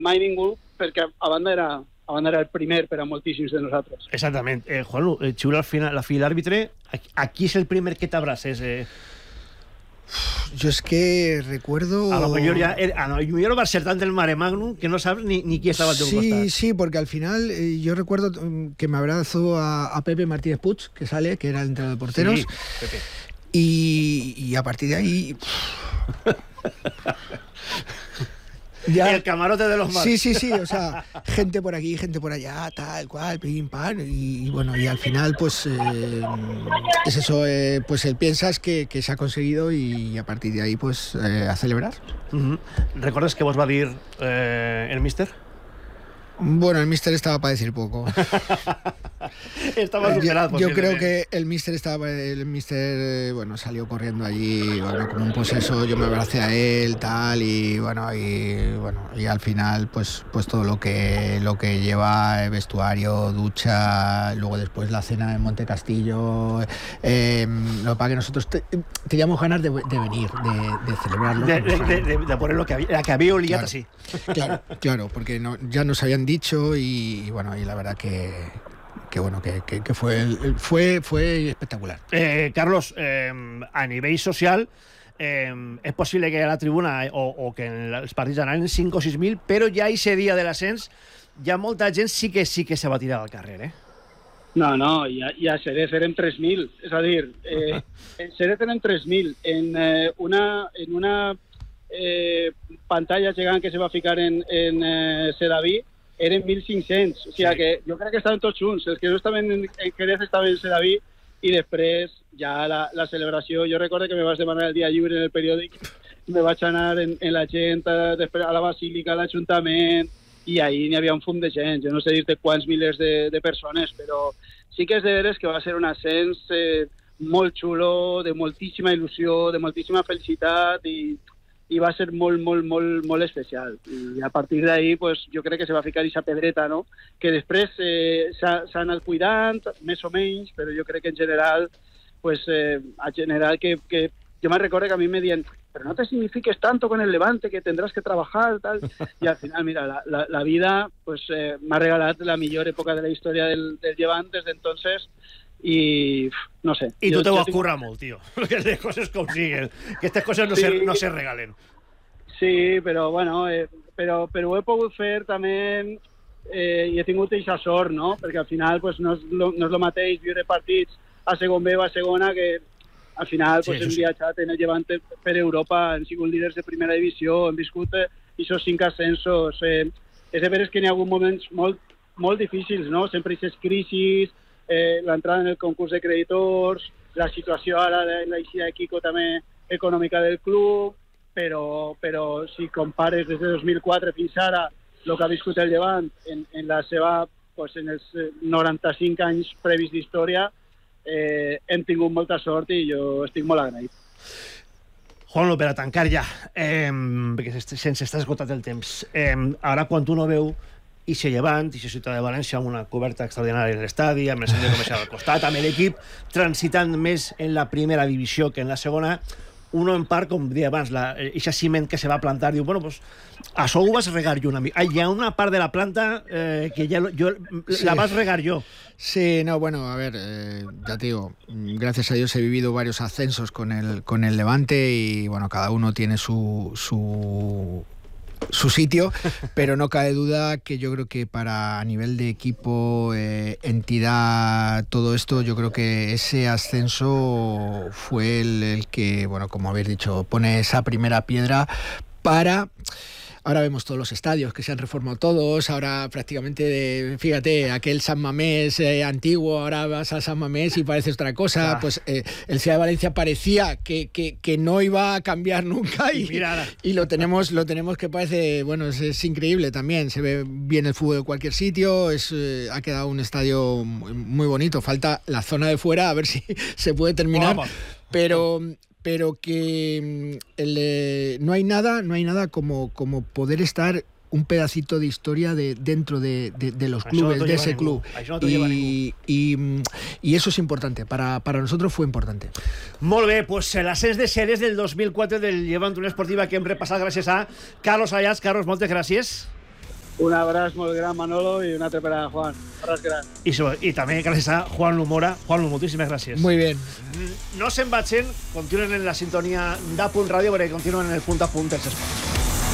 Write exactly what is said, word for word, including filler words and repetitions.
mai ningú, perquè a banda era, a banda era el primer per a moltíssims de nosaltres. Exactament. Eh, Juanlu, eh, xiula al final, la fi l'àrbitre, aquí és el primer que t'abraces. Eh. Yo es que recuerdo... A lo mejor ya a lo mejor va a ser tanto el mare magnum que no sabes ni, ni quién estaba al teu sí, costat. Sí, sí, porque al final eh, yo recuerdo que me abrazó a, a Pepe Martínez Puig, que sale, que era el entrenador de porteros. Sí, Pepe. Y, y a partir de ahí... Ya. El camarote de los mares. Sí, sí, sí, o sea, gente por aquí, gente por allá, tal cual, pim, pam, y, y bueno, y al final, pues, eh, es eso, eh, pues eh, piensas que, que se ha conseguido y a partir de ahí, pues, eh, a celebrar. Uh-huh. ¿Recuerdas que vos va a dir eh, el míster? Bueno, el míster estaba para decir poco. Estaba superado. Yo, yo creo que el míster estaba, el míster, eh, bueno, salió corriendo allí, bueno, como un poseso, yo me abracé a él, tal, y bueno, y bueno, y al final, pues, pues todo lo que, lo que lleva, vestuario, ducha, luego después la cena en Monte Castillo, eh, lo que pasa que nosotros te, teníamos ganas de, de venir, de, de celebrarlo. De, de, de, de, de poner lo que había, la que había olvidado, claro, así. Claro, claro, porque no, ya nos habían dicho y, y bueno, y la verdad que que bueno, que, que, que fue, fue, fue espectacular. Eh, Carlos, eh, a nivell social, eh, és possible que a la tribuna o, o que en els partits anaven cinc o sis mil, però ja aquest dia de l'ascens ja molta gent sí que sí que se va tirar al carrer, eh? No, no, i a, i a Xerès eren tres mil, és a dir, eh, en Xerès eren tres mil, en eh, una, en una eh, pantalla gegant que se va ficar en, en eh, Sedaví, eren mil cinc-cents, o sigui sí. que jo crec que estaven tots junts, els que no estaven en, en Jerez estaven en Sedaví, i després ja la, la celebració, jo recordo que me vas demanar el dia lliure en el periòdic, me vaig anar en, en la gent, després a la Basílica, a l'Ajuntament, i ahir n'hi havia un fum de gent, jo no sé dir-te quants milers de, de persones, però sí que és de veres que va ser un ascens eh, molt xulo, de moltíssima il·lusió, de moltíssima felicitat, i i va ser molt, molt, molt, molt especial. I a partir d'ahir, pues, jo crec que se va ficar aquesta pedreta, no? Que després eh, s'ha anat cuidant, més o menys, però jo crec que en general, pues, eh, en general que, que yo me recuerdo que a mí me decían, pero no te signifiques tanto con el Levante, que tendrás que trabajar, tal. Y al final, mira, la, la, la vida pues eh, m'ha regalat la millor època de la història del, del Levante desde entonces, i no sé. I tu te ho has currat molt, tio, que les coses com siguen, que aquestes coses no, sí. se, no se regalen. Sí, però bueno, eh, però, però ho he pogut fer també eh, i he tingut aquesta sort, no? Perquè al final pues, no, és lo, no és el mateix viure partits a segon B o a segona, que al final pues, sí, hem viatjat en el Levante per Europa, hem sigut líders de primera divisió, hem viscut aquests cinc ascensos. Eh, és de veres que n'hi ha hagut moments molt, molt difícils, no? Sempre aquestes crisis, Eh, l'entrada en el concurs de creditors, la situació ara de l'eixida de Kiko també econòmica del club, però, però si compares des de dos mil quatre fins ara el que ha viscut el Llevant en, en la seva, pues, en els noranta-cinc anys previs d'història, eh, hem tingut molta sort i jo estic molt agraït. Juanlo, per a tancar ja, eh, perquè se'ns està esgotat el temps, eh, ara quan tu no veu i se Llevant, i se Ciutat de València amb una coberta extraordinària en l'estadi, amb el centre comercial al costat, amb l'equip transitant més en la primera divisió que en la segona, uno en part, com deia abans, eixa ciment que se va plantar, diu, bueno, pues, això ho vas regar jo una mica. Hi ha una part de la planta eh, que ja yo, sí. la vas regar yo. Sí, no, bueno, a ver, eh, ya te digo, gracias a Dios he vivido varios ascensos con el, con el Levante y, bueno, cada uno tiene su... su su sitio, pero no cabe duda que yo creo que para a nivel de equipo, eh, entidad, todo esto, yo creo que ese ascenso fue el, el que, bueno, como habéis dicho, pone esa primera piedra para... Ahora vemos todos los estadios que se han reformado todos, ahora prácticamente, de, fíjate, aquel San Mamés eh, antiguo, ahora vas a San Mamés y parece otra cosa, ah. pues eh, el Ciudad de Valencia parecía que, que, que no iba a cambiar nunca y, y lo tenemos lo tenemos que parece, bueno, es, es increíble también, se ve bien el fútbol en cualquier sitio, es eh, ha quedado un estadio muy, muy bonito, falta la zona de fuera, a ver si se puede terminar, oh, pero... pero que el, eh, no hay nada, no hay nada como, como poder estar un pedacito de historia de, dentro de, de, de los clubes, no de ese club. No y, y, y eso es importante, para, para nosotros fue importante. Molt bé, pues l'ascens de Xerès del dos mil quatre del Llevant Unió Esportiva que hem repassat gràcies a Carlos Ayats. Carlos, moltes gràcies. Un abraç molt gran, Manolo, i una altra per a Juan. Un abraç gran. I, so, I també gràcies a Juan Lumora. Juan, moltíssimes gràcies. Muy bien. No se'n vagin, continuen en la sintonia d'A Punt Ràdio perquè continuen en el punt a punt dels esports.